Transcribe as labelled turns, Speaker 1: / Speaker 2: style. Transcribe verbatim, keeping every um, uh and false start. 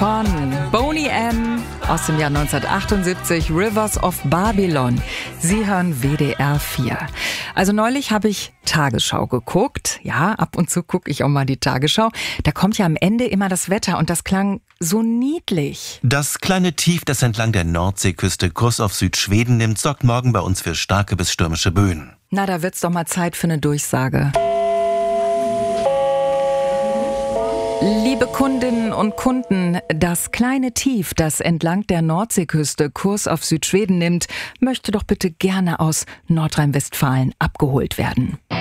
Speaker 1: Von Boney M. aus dem Jahr neunzehnhundertachtundsiebzig, Rivers of Babylon. Sie hören W D R vier. Also neulich habe ich Tagesschau geguckt. Ja, ab und zu gucke ich auch mal die Tagesschau. Da kommt ja am Ende immer das Wetter und das klang so niedlich.
Speaker 2: Das kleine Tief, das entlang der Nordseeküste Kurs auf Südschweden nimmt, sorgt morgen bei uns für starke bis stürmische Böen.
Speaker 1: Na, da wird's doch mal Zeit für eine Durchsage. Liebe Kundinnen und Kunden, das kleine Tief, das entlang der Nordseeküste Kurs auf Südschweden nimmt, möchte doch bitte gerne aus Nordrhein-Westfalen abgeholt werden.